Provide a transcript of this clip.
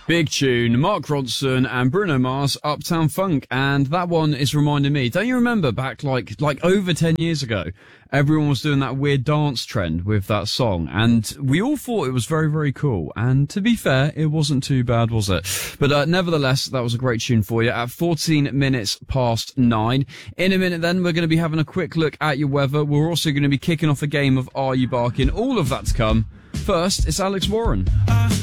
Big tune, Mark Ronson and Bruno Mars, Uptown Funk, and that one is reminding me, don't you remember back like over 10 years ago, everyone was doing that weird dance trend with that song, and we all thought it was very, very cool, and to be fair, it wasn't too bad, was it? But nevertheless, that was a great tune for you at 14 minutes past 9. In a minute then, we're going to be having a quick look at your weather. We're also going to be kicking off a game of Are You Barking? All of that to come. First, it's Alex Warren.